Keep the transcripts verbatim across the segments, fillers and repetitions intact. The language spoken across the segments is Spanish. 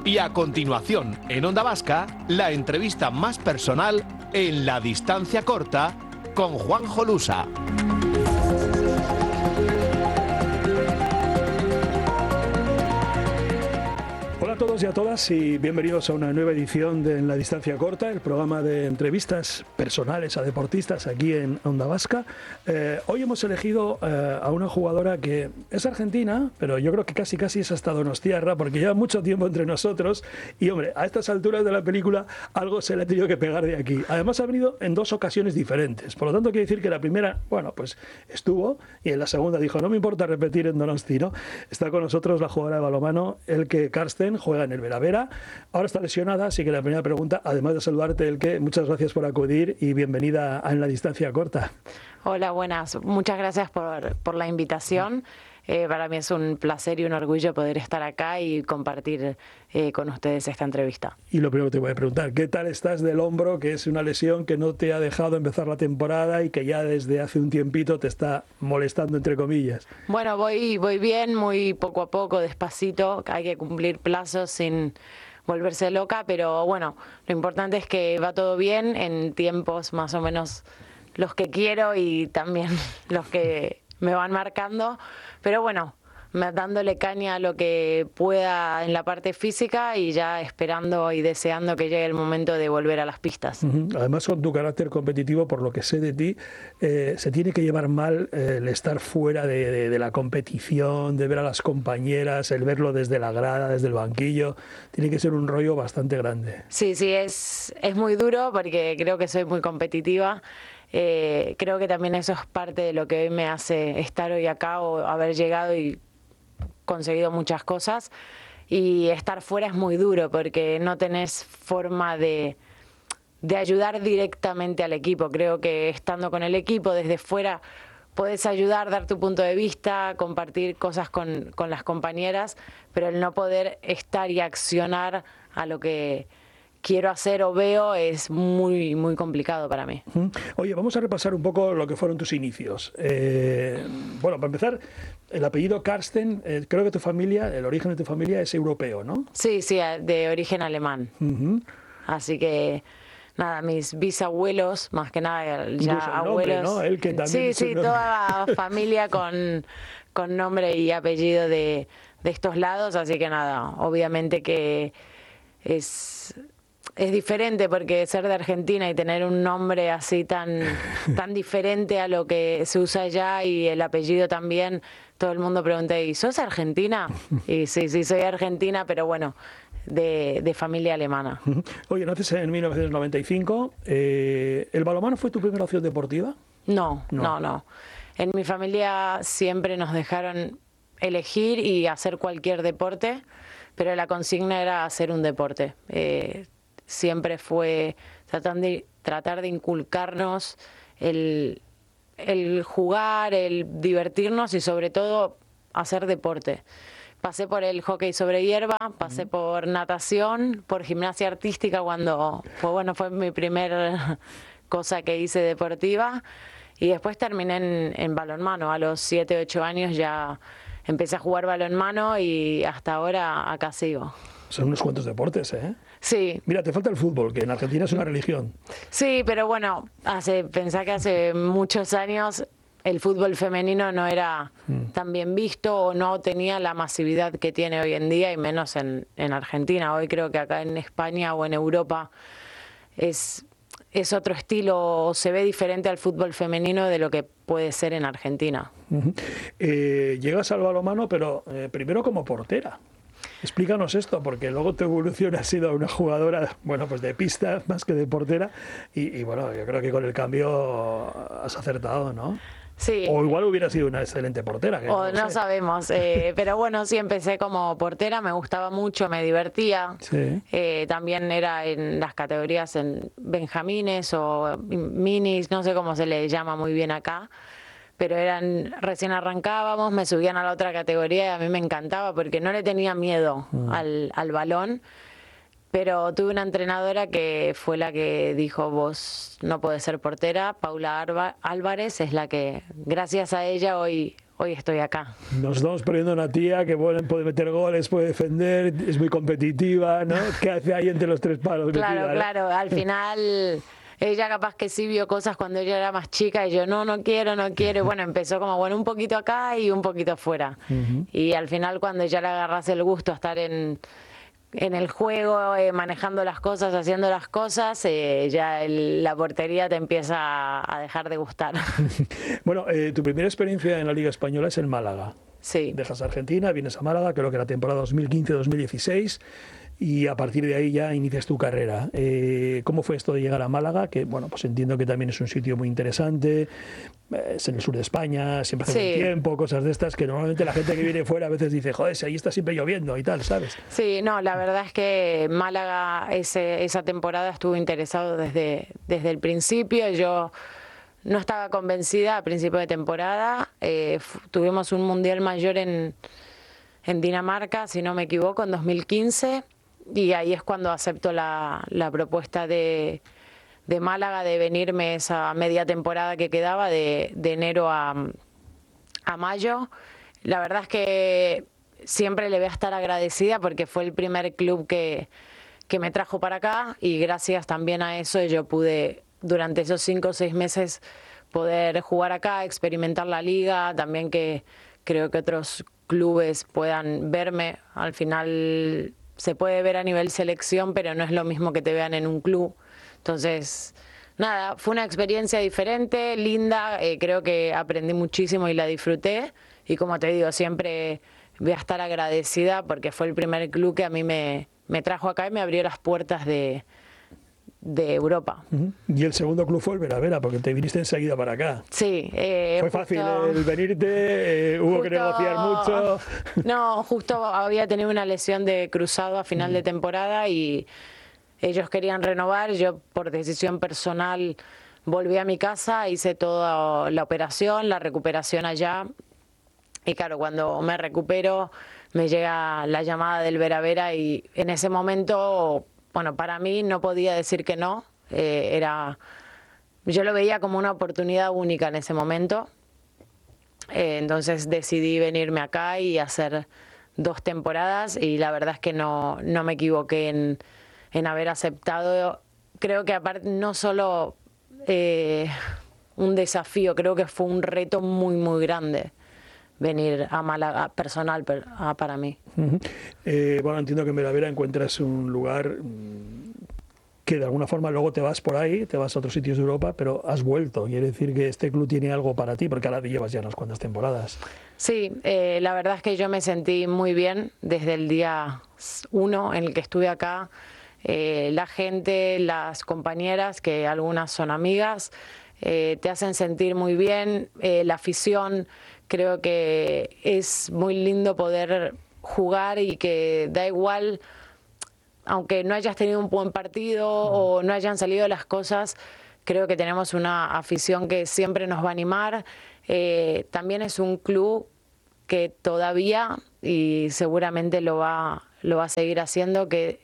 Y a continuación, en Onda Vasca, la entrevista más personal en la distancia corta con Juanjo Lusa. Hola a todos y a todas y bienvenidos a una nueva edición de En la Distancia Corta, el programa de entrevistas personales a deportistas aquí en Onda Vasca. Eh, hoy hemos elegido eh, a una jugadora que es argentina, pero yo creo que casi casi es hasta donostiarra porque lleva mucho tiempo entre nosotros y, hombre, a estas alturas de la película algo se le ha tenido que pegar de aquí. Además ha venido en dos ocasiones diferentes, por lo tanto quiere decir que la primera, bueno, pues estuvo y en la segunda dijo, no me importa repetir en Donosti, ¿no? Está con nosotros la jugadora de balonmano, Elke Karsten, juega en el Vera Vera, ahora está lesionada, así que la primera pregunta, además de saludarte, Elke, muchas gracias por acudir y bienvenida a En la Distancia Corta. Hola, buenas, muchas gracias por, por la invitación. Eh, para mí es un placer y un orgullo poder estar acá y compartir eh, con ustedes esta entrevista. Y lo primero que te voy a preguntar, ¿qué tal estás del hombro, que es una lesión que no te ha dejado empezar la temporada y que ya desde hace un tiempito te está molestando, entre comillas? Bueno, voy, voy bien, muy poco a poco, despacito, hay que cumplir plazos sin volverse loca, pero bueno, lo importante es que va todo bien en tiempos más o menos los que quiero y también los que me van marcando, pero bueno, dándole caña a lo que pueda en la parte física y ya esperando y deseando que llegue el momento de volver a las pistas. Uh-huh. Además, con tu carácter competitivo, por lo que sé de ti, eh, se tiene que llevar mal eh, el estar fuera de, de, de la competición, de ver a las compañeras, el verlo desde la grada, desde el banquillo. Tiene que ser un rollo bastante grande. Sí, sí, es, es muy duro porque creo que soy muy competitiva. Eh, creo que también eso es parte de lo que hoy me hace estar hoy acá o haber llegado y conseguido muchas cosas, y estar fuera es muy duro porque no tenés forma de, de ayudar directamente al equipo. Creo que estando con el equipo desde fuera podés ayudar, dar tu punto de vista, compartir cosas con, con las compañeras, pero el no poder estar y accionar a lo que quiero hacer o veo es muy, muy complicado para mí. Oye, vamos a repasar un poco lo que fueron tus inicios. Eh, bueno, para empezar, el apellido Karsten, eh, creo que tu familia, el origen de tu familia es europeo, ¿no? Sí, sí, de origen alemán. Uh-huh. Así que, nada, mis bisabuelos, más que nada, ya nombre, abuelos. ¿no? El que también sí, sí, toda familia con, con nombre y apellido de, de estos lados, así que nada, obviamente que es... Es diferente porque ser de Argentina y tener un nombre así tan, tan diferente a lo que se usa allá y el apellido también, todo el mundo pregunta, ¿y sos argentina? Y sí, sí, soy argentina, pero bueno, de, de familia alemana. Oye, naces en mil novecientos noventa y cinco, eh, ¿el balonmano fue tu primera opción deportiva? No, no, no, no. En mi familia siempre nos dejaron elegir y hacer cualquier deporte, pero la consigna era hacer un deporte. Eh, Siempre fue tratar de, tratar de inculcarnos el, el jugar, el divertirnos y sobre todo hacer deporte. Pasé por el hockey sobre hierba, pasé uh-huh. por natación, por gimnasia artística cuando fue, bueno, fue mi primer cosa que hice deportiva, y después terminé en, en balonmano. A los siete, ocho años ya empecé a jugar balonmano y hasta ahora acá sigo. Son unos cuantos deportes, ¿eh? Sí. Mira, te falta el fútbol, que en Argentina es una religión. Sí, pero bueno, hace, pensá que hace muchos años el fútbol femenino no era mm. tan bien visto o no tenía la masividad que tiene hoy en día, y menos en, en Argentina. Hoy creo que acá en España o en Europa es, es otro estilo, o se ve diferente al fútbol femenino de lo que puede ser en Argentina. Uh-huh. Eh, llegas al balonmano, pero eh, primero como portera. Explícanos esto, porque luego tu evolución ha sido una jugadora, bueno, pues de pista más que de portera, y, y bueno, yo creo que con el cambio has acertado, ¿no? Sí. O igual hubiera sido una excelente portera. Que o no, no sé. sabemos, eh, pero bueno, sí empecé como portera, me gustaba mucho, me divertía. Sí. Eh, también era en las categorías en benjamines o minis, no sé cómo se le llama muy bien acá. Pero eran, recién arrancábamos, me subían a la otra categoría y a mí me encantaba porque no le tenía miedo mm. al, al balón. Pero tuve una entrenadora que fue la que dijo, vos no podés ser portera. Paula Arba, Álvarez es la que, gracias a ella, hoy, hoy estoy acá. Nos estamos perdiendo una tía que bueno, puede meter goles, puede defender, es muy competitiva, ¿no? ¿Qué hace ahí entre los tres palos? Claro, metida, claro, al final ella capaz que sí vio cosas cuando ella era más chica y yo no, no quiero, no quiero. Y bueno, empezó como, bueno, un poquito acá y un poquito afuera. Uh-huh. Y al final cuando ya le agarras el gusto a estar en, en el juego, eh, manejando las cosas, haciendo las cosas, eh, ya el, la portería te empieza a, a dejar de gustar. Bueno, eh, tu primera experiencia en la Liga Española es en Málaga. Sí. Dejas Argentina, vienes a Málaga, creo que la temporada dos mil quince dos mil dieciséis. Y a partir de ahí ya inicias tu carrera. Eh, ¿Cómo fue esto de llegar a Málaga? Que bueno, pues entiendo que también es un sitio muy interesante, es en el sur de España, siempre hace sí. buen tiempo, cosas de estas que normalmente la gente que viene fuera a veces dice, joder, si ahí está siempre lloviendo y tal, ¿sabes? Sí, no, la verdad es que Málaga ese, esa temporada estuvo interesado desde, desde el principio. Yo no estaba convencida a principio de temporada. Eh, tuvimos un mundial mayor en, en Dinamarca, si no me equivoco, en dos mil quince. Y ahí es cuando acepto la, la propuesta de, de Málaga de venirme esa media temporada que quedaba, de, de enero a, a mayo. La verdad es que siempre le voy a estar agradecida porque fue el primer club que, que me trajo para acá y gracias también a eso yo pude durante esos cinco o seis meses poder jugar acá, experimentar la liga, también que creo que otros clubes puedan verme. Al final se puede ver a nivel selección, pero no es lo mismo que te vean en un club. Entonces, nada, fue una experiencia diferente, linda, eh, creo que aprendí muchísimo y la disfruté. Y como te digo, siempre voy a estar agradecida porque fue el primer club que a mí me, me trajo acá y me abrió las puertas de, de Europa. Uh-huh. Y el segundo club fue el Veravera, porque te viniste enseguida para acá. Sí. Eh, fue justo, fácil el venirte, eh, hubo justo, que negociar mucho. No, justo había tenido una lesión de cruzado a final uh-huh. de temporada y ellos querían renovar. Yo por decisión personal volví a mi casa, hice toda la operación, la recuperación allá. Y claro, cuando me recupero me llega la llamada del Veravera y en ese momento, bueno, para mí no podía decir que no. Eh, era, yo lo veía como una oportunidad única en ese momento. Eh, entonces decidí venirme acá y hacer dos temporadas y la verdad es que no, no me equivoqué en, en haber aceptado. Creo que aparte no solo eh, un desafío, creo que fue un reto muy, muy grande venir a Málaga personal para mí. Uh-huh. Eh, bueno, entiendo que en Veravera encuentras un lugar que de alguna forma luego te vas por ahí, te vas a otros sitios de Europa, pero has vuelto. Quiere decir que este club tiene algo para ti, porque ahora te llevas ya unas cuantas temporadas. Sí, eh, la verdad es que yo me sentí muy bien desde el día uno en el que estuve acá. Eh, la gente, las compañeras, que algunas son amigas, eh, te hacen sentir muy bien. Eh, la afición, creo que es muy lindo poder jugar y que da igual, aunque no hayas tenido un buen partido o no hayan salido las cosas, creo que tenemos una afición que siempre nos va a animar. Eh, también es un club que todavía, y seguramente lo va, lo va a seguir haciendo, que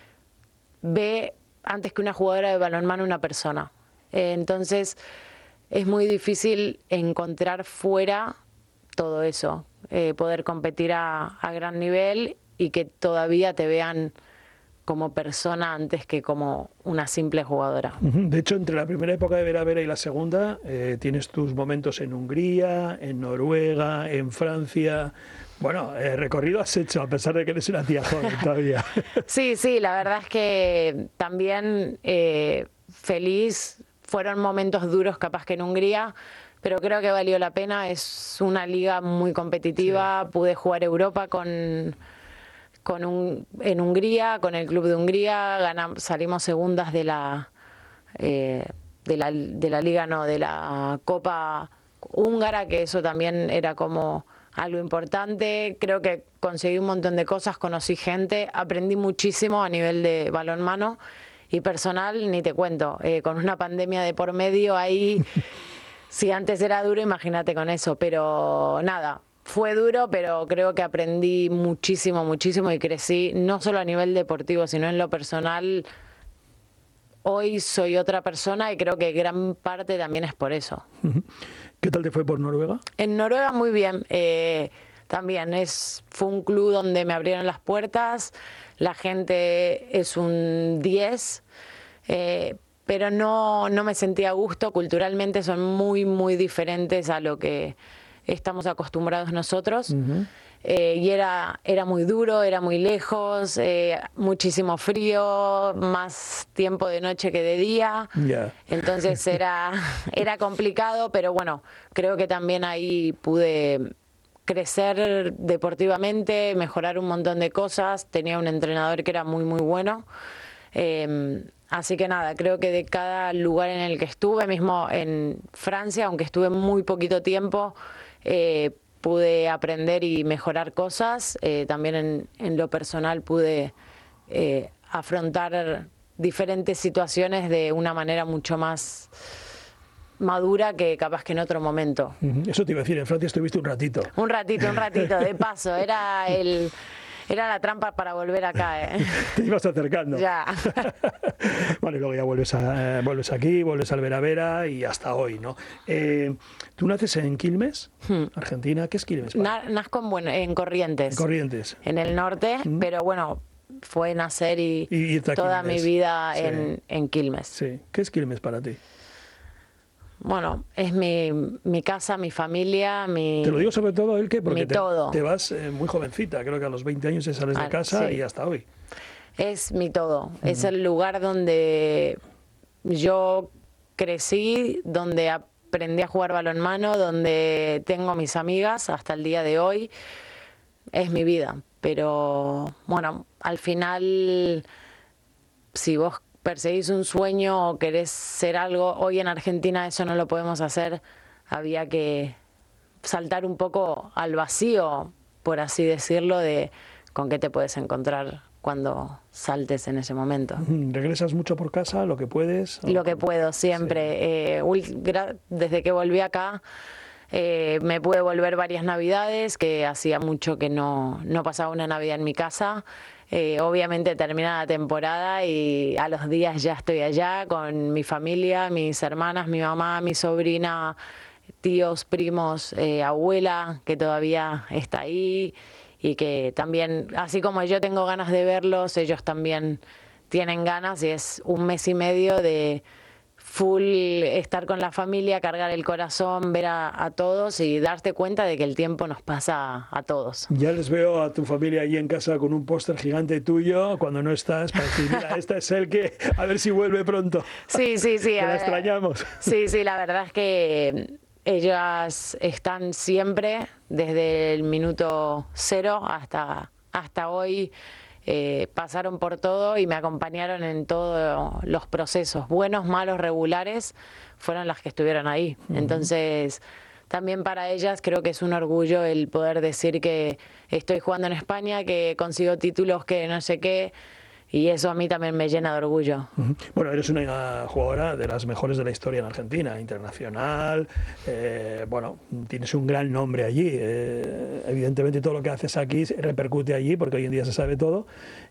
ve antes que una jugadora de balonmano una persona. Eh, entonces es muy difícil encontrar fuera todo eso, eh, poder competir a, a gran nivel y que todavía te vean como persona antes que como una simple jugadora. De hecho, entre la primera época de Veravera y la segunda, eh, tienes tus momentos en Hungría, en Noruega, en Francia. Bueno, eh, recorrido has hecho, a pesar de que eres una tía joven todavía. Sí, sí, la verdad es que también eh, feliz. Fueron momentos duros capaz que en Hungría, pero creo que valió la pena. Es una liga muy competitiva. Sí. Pude jugar Europa con, con un, en Hungría, con el club de Hungría. Ganamos, salimos segundas de la, eh, de la de la liga, no, de la Copa húngara, que eso también era como algo importante. Creo que conseguí un montón de cosas, conocí gente, aprendí muchísimo a nivel de balonmano y personal, ni te cuento. Eh, con una pandemia de por medio ahí. Si antes era duro, imagínate con eso, pero nada, fue duro, pero creo que aprendí muchísimo, muchísimo y crecí, no solo a nivel deportivo, sino en lo personal. Hoy soy otra persona y creo que gran parte también es por eso. ¿Qué tal te fue por Noruega? En Noruega muy bien. Eh, también es, fue un club donde me abrieron las puertas. La gente es un diez. Eh, pero no, no me sentía a gusto. Culturalmente son muy, muy diferentes a lo que estamos acostumbrados nosotros. Uh-huh. Eh, y era, era muy duro, era muy lejos, eh, muchísimo frío, más tiempo de noche que de día. Yeah. Entonces era, era complicado, pero bueno, creo que también ahí pude crecer deportivamente, mejorar un montón de cosas. Tenía un entrenador que era muy, muy bueno. Eh, así que nada, creo que de cada lugar en el que estuve, mismo en Francia, aunque estuve muy poquito tiempo, eh, pude aprender y mejorar cosas. Eh, también en, en lo personal pude eh, afrontar diferentes situaciones de una manera mucho más madura que capaz que en otro momento. Eso te iba a decir, en Francia estuviste un ratito. Un ratito, un ratito, de paso. Era el... Era la trampa para volver acá, ¿eh? Te ibas acercando. Ya. Bueno, y luego ya vuelves, a, eh, vuelves aquí, vuelves al Vera Vera y hasta hoy, ¿no? Eh, ¿Tú naces en Quilmes, hmm. Argentina? ¿Qué es Quilmes? Na, nazco en, bueno, en Corrientes. En Corrientes. En el norte, hmm. pero bueno, fue nacer y, y toda Quilmes. Mi vida sí. en, en Quilmes. Sí. ¿Qué es Quilmes para ti? Bueno, es mi, mi casa, mi familia, mi... Te lo digo sobre todo, ¿el qué? Porque mi te, todo. te vas eh, muy jovencita, creo que a los veinte años te sales ah, de casa sí. y hasta hoy. Es mi todo, uh-huh. es el lugar donde yo crecí, donde aprendí a jugar balonmano, donde tengo mis amigas hasta el día de hoy. Es mi vida, pero bueno, al final, si vos perseguís un sueño o querés ser algo, hoy en Argentina eso no lo podemos hacer, había que saltar un poco al vacío, por así decirlo, de con qué te puedes encontrar cuando saltes en ese momento. ¿Regresas mucho por casa, lo que puedes? Lo que puedo, siempre. Sí. Eh, desde que volví acá, eh, me pude volver varias navidades, que hacía mucho que no, no pasaba una Navidad en mi casa. Eh, obviamente termina la temporada y a los días ya estoy allá con mi familia, mis hermanas, mi mamá, mi sobrina, tíos, primos, eh, abuela, que todavía está ahí y que también, así como yo tengo ganas de verlos, ellos también tienen ganas y es un mes y medio de full estar con la familia, cargar el corazón, ver a, a todos y darte cuenta de que el tiempo nos pasa a, a todos. Ya les veo a tu familia allí en casa con un póster gigante tuyo cuando no estás para decir, mira, este es el que, a ver si vuelve pronto. Sí, sí, sí. Que la extrañamos. Sí, sí, la verdad es que ellas están siempre, desde el minuto cero hasta, hasta hoy. Eh, pasaron por todo y me acompañaron en todos los procesos, buenos, malos, regulares, fueron las que estuvieron ahí. Uh-huh. Entonces, también para ellas creo que es un orgullo el poder decir que estoy jugando en España, que consigo títulos, que no sé qué, y eso a mí también me llena de orgullo. Uh-huh. Bueno, eres una jugadora de las mejores de la historia en Argentina, internacional, eh, bueno, tienes un gran nombre allí, eh, evidentemente todo lo que haces aquí repercute allí porque hoy en día se sabe todo